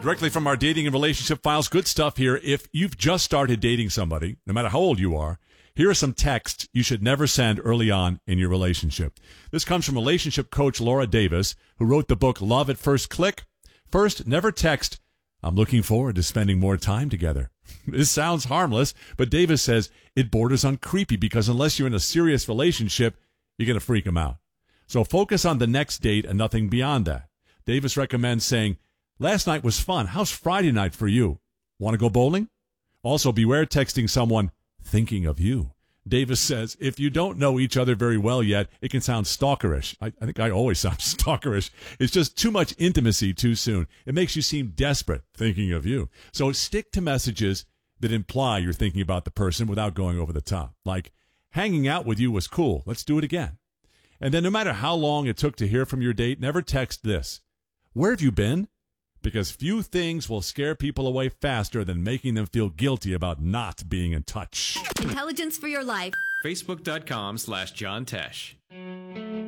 Directly from our dating and relationship files, good stuff here. If you've just started dating somebody, no matter how old you are, here are some texts you should never send early on in your relationship. This comes from relationship coach Laura Davis, who wrote the book Love at First Click. First, never text, "I'm looking forward to spending more time together." This sounds harmless, but Davis says it borders on creepy because unless you're in a serious relationship, you're going to freak them out. So focus on the next date and nothing beyond that. Davis recommends saying, "Last night was fun. How's Friday night for you? Want to go bowling?" Also, beware texting someone thinking of you. Davis says if you don't know each other very well yet, it can sound stalkerish. I think I always sound stalkerish. It's just too much intimacy too soon. It makes you seem desperate thinking of you. So stick to messages that imply you're thinking about the person without going over the top. Like, hanging out with you was cool. Let's do it again. And then no matter how long it took to hear from your date, never text this: "Where have you been?" Because few things will scare people away faster than making them feel guilty about not being in touch. Intelligence for your life. Facebook.com/John Tesh.